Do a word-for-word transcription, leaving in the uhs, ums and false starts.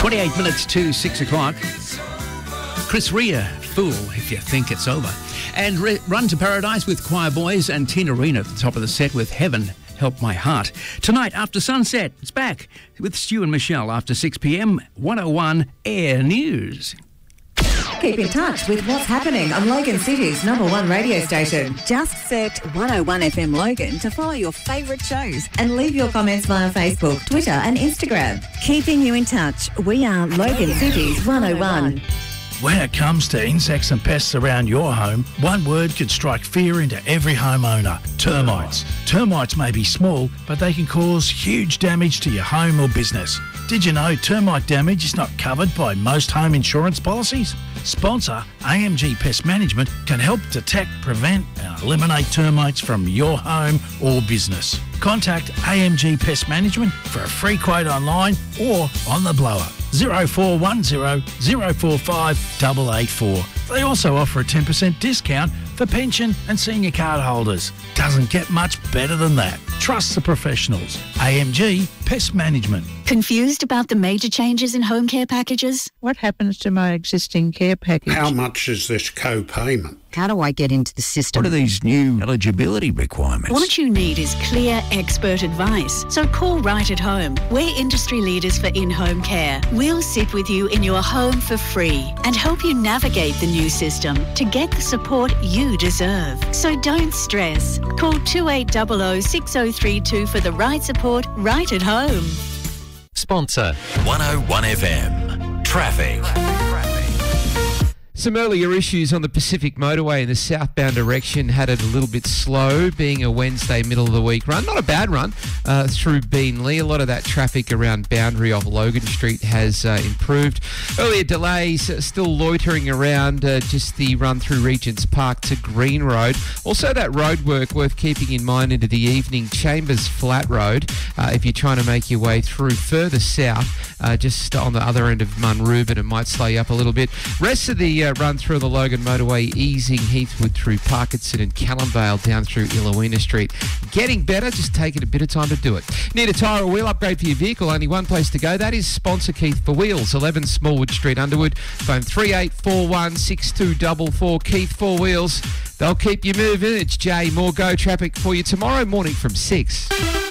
twenty-eight minutes to six o'clock. Chris Rea, Fool If You Think It's Over. And Re- Run to Paradise with Choir Boys and Tina Arena at the top of the set with Heaven Help My Heart. Tonight, after sunset, it's back with Stu and Michelle after six p.m. one oh one Air News. Keep in touch with what's happening on Logan City's number one radio station. Just search one oh one F M Logan to follow your favourite shows. And leave your comments via Facebook, Twitter and Instagram. Keeping you in touch, we are Logan City's one oh one. When it comes to insects and pests around your home, one word could strike fear into every homeowner: termites. Termites may be small, but they can cause huge damage to your home or business. Did you know termite damage is not covered by most home insurance policies? Sponsor A M G Pest Management can help detect, prevent and eliminate termites from your home or business. Contact A M G Pest Management for a free quote online or on the blower. zero four one zero zero four five eight eight four. They also offer a ten percent discount for pension and senior card holders. Doesn't get much better than that. Trust the professionals. A M G Pest Management. Confused about the major changes in home care packages? What happens to my existing care package? How much is this co-payment? How do I get into the system? What are these new eligibility requirements? What you need is clear, expert advice. So call Right at Home. We're industry leaders for in-home care. We'll sit with you in your home for free and help you navigate the new system to get the support you deserve. So don't stress. Call two eight zero zero six zero three two for the right support right at home. Sponsor one oh one F M. Traffic. Some earlier issues on the Pacific Motorway in the southbound direction had it a little bit slow, being a Wednesday middle of the week run. Not a bad run uh, through Beenleigh. A lot of that traffic around boundary of Logan Street has uh, improved. Earlier delays uh, still loitering around uh, just the run through Regent's Park to Green Road. Also that road work worth keeping in mind into the evening, Chambers Flat Road. Uh, if you're trying to make your way through further south, uh, just on the other end of Munrooban, it might slow you up a little bit. Rest of the uh, run through the Logan Motorway, easing Heathwood through Parkinson and Callumvale down through Illawina Street. Getting better, just taking a bit of time to do it. Need a tyre or wheel upgrade for your vehicle? Only one place to go. That is sponsor Keith for Wheels, eleven Smallwood Street, Underwood. Phone three eight four one six two four four. Keith for Wheels. They'll keep you moving. It's Jay. More Go traffic for you tomorrow morning from six.